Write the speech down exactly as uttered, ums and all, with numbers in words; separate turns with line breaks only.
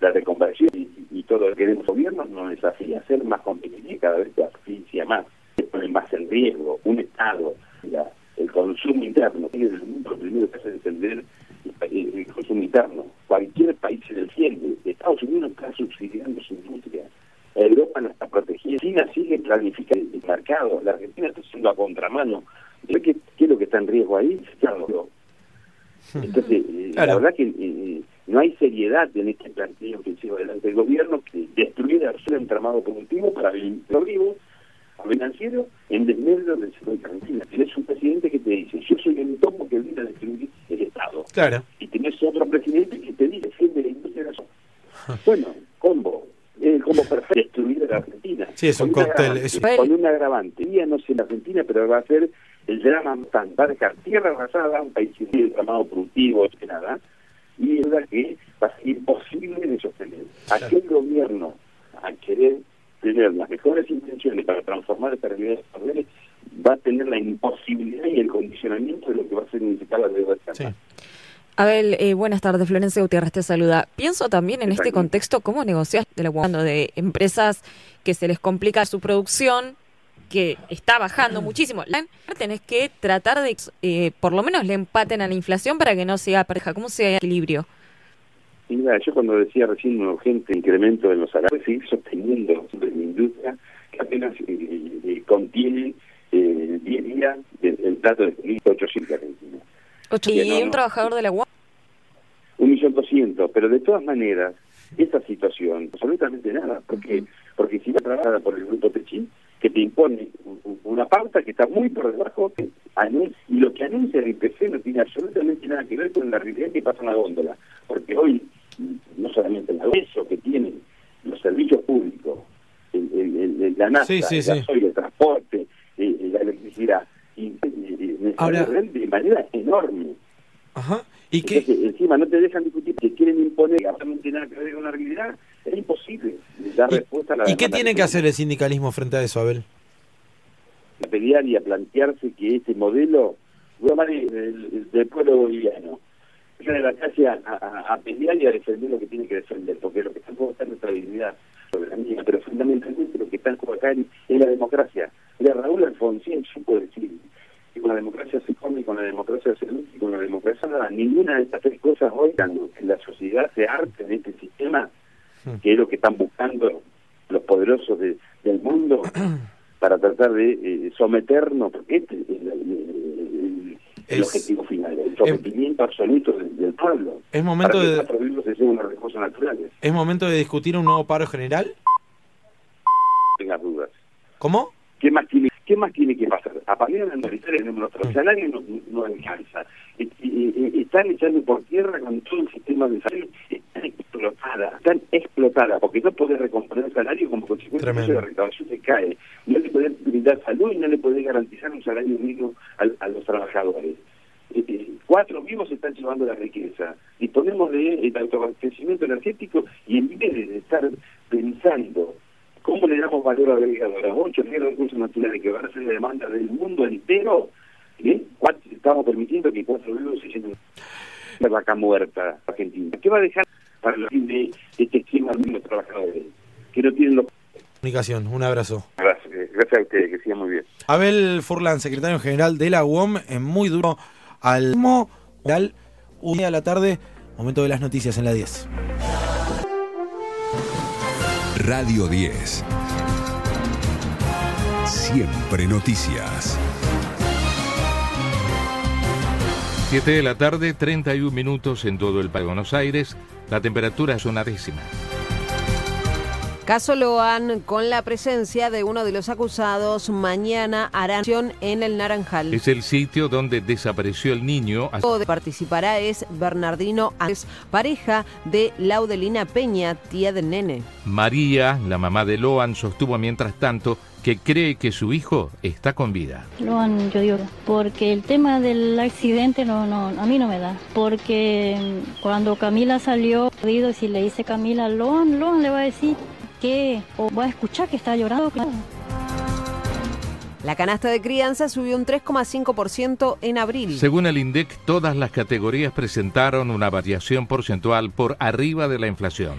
la reconversión y, y todo lo que queremos gobierno no es así, hacer más competitivo y cada vez te asfixia más, te pone más en riesgo. Un Estado, la, el consumo interno, el mundo primero que hace defender el, el consumo interno. Cualquier país se defiende. Estados Unidos está subsidiando su industria. Europa no está protegida. China sigue planificando el mercado. La Argentina está haciendo a contramano. ¿Qué, qué es lo que está en riesgo ahí? Claro. Entonces, eh, claro. La verdad que eh, no hay seriedad en este planteo que lleva adelante el gobierno, que destruir el entramado productivo para el vivo financiero en desmedro del sector Argentina. Tienes un presidente que te dice, yo soy el topo que viene a destruir el Estado.
Claro.
Y tenés otro presidente que te dice, defiende la industria de la Bueno, combo. Es el combo perfecto, destruir a la Argentina.
Sí, es un cóctel. Es...
Con un agravante. Día no sé en Argentina, pero va a ser el drama tan, va a dejar tierra arrasada, un país sin entramado productivo, etc. nada. Y es verdad que va a ser imposible de sostener.
Claro.
Aquel gobierno, a querer tener las mejores intenciones para transformar esta realidad de poderes, va a tener la imposibilidad y el condicionamiento de lo que va a significar la deuda estatal.
Sí. Abel, eh, buenas tardes, Florencia Gutiérrez te saluda. Pienso también en
Exacto.
este contexto, ¿cómo negociar de, la, de empresas que se les complica su producción, que está bajando muchísimo? Tenés que tratar de, eh, por lo menos le empaten a la inflación para que no sea pareja. ¿Cómo se haya equilibrio?
Y mira, yo cuando decía recién un urgente incremento en los salarios, seguir sosteniendo la industria que apenas eh, eh, contiene eh, diez días del de, plato de ochocientos de Argentina.
¿Y
no,
un
no,
trabajador de la U A M?
Un millón doscientos, pero de todas maneras, esta situación, absolutamente nada, porque porque si va trabajada por el Grupo Techín, que te impone una pauta que está muy por debajo, que anuncia, y lo que anuncia el I P C no tiene absolutamente nada que ver con la realidad que pasa en la góndola, porque hoy, no solamente la eso que tienen los servicios públicos, el, el, el, la nafta,
sí, sí,
el
sí.
gasoil, el transporte, el, la electricidad, y, y, y
Ahora,
de manera enorme.
Ajá. ¿Y
Entonces,
qué?
encima no te dejan discutir, que quieren imponer absolutamente nada que ver con la realidad, es imposible dar
¿Y,
respuesta a la
¿y qué tiene que hacer el sindicalismo frente a eso, Abel?
A pelear y a plantearse que este modelo, voy a llamar el, el, del pueblo boliviano, ir a la calle a, a, a pelear y a defender lo que tiene que defender, porque lo que está en juego está en nuestra dignidad soberanía, pero fundamentalmente lo que está en juego acá es la democracia. Mira, Raúl Alfonsín supo decir que con la democracia se come y con la democracia se lucha y con la democracia nada. Ninguna de estas tres cosas hoy, cuando la sociedad se arte en este sistema, que es lo que están buscando los poderosos de, del mundo para tratar de eh, someternos, porque este es el, el, el, el
es,
objetivo final, el sometimiento es, absoluto del, del pueblo.
Es momento
para que
de
los pueblos se lleven los recursos naturales.
¿Es momento de discutir un nuevo paro general?
Tengas dudas.
¿Cómo?
¿Qué más tiene, qué más tiene que pasar? Apagar la monetaria en nuestro salario no, no alcanza. Y, y, y, están echando por tierra con todo el sistema de salud. Están explotadas, están explotadas, porque no podés recomponer el salario como consecuencia de la recaudación se cae. No le podés brindar salud y no le podés garantizar un salario mínimo a, a los trabajadores. Eh, cuatro vivos se están llevando la riqueza. Disponemos del de autoabastecimiento energético y en vez de estar pensando ¿cómo le damos valor agregado a los ocho recursos naturales que van a ser la demanda del mundo entero? ¿Eh? Estamos permitiendo que cuatro vivos se llenen la vaca muerta argentina. ¿Qué va a dejar para los fin de este esquema de los trabajadores que no tienen los...
Comunicación, un abrazo.
Gracias, gracias a ustedes, que sigan muy bien.
Abel Furlan, secretario general de la U O M, en muy duro al al un día de la tarde, momento de las noticias en la diez.
Radio diez. Siempre noticias.
siete de la tarde, treinta y un minutos en todo el país de Buenos Aires. La temperatura es una décima.
Caso Loan, con la presencia de uno de los acusados, mañana harán acción en el Naranjal.
Es el sitio donde desapareció el niño.
De participará es Bernardino Ángeles, pareja de Laudelina Peña, tía del nene.
María, la mamá de Loan, sostuvo mientras tanto que cree que su hijo está con vida.
Loan, yo digo, porque el tema del accidente no, no, a mí no me da. Porque cuando Camila salió, si le dice Camila, Loan, Loan le va a decir que, o va a escuchar que está llorando.
La canasta de crianza subió un tres coma cinco por ciento en abril.
Según el INDEC, todas las categorías presentaron una variación porcentual por arriba de la inflación.